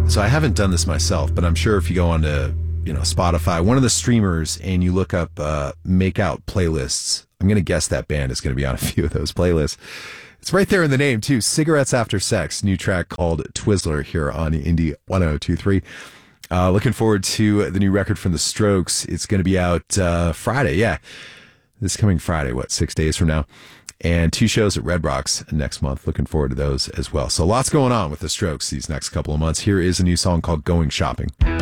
So I haven't done this myself, but I'm sure if you go on to, Spotify, one of the streamers, and you look up Makeout playlists, I'm going to guess that band is going to be on a few of those playlists. It's right there in the name, too. Cigarettes After Sex, new track called Twizzler here on Indie 1023. Looking forward to the new record from The Strokes. It's going to be out Friday, yeah. This coming Friday, 6 days from now. And 2 shows at Red Rocks next month. Looking forward to those as well. So lots going on with The Strokes these next couple of months. Here is a new song called Going Shopping.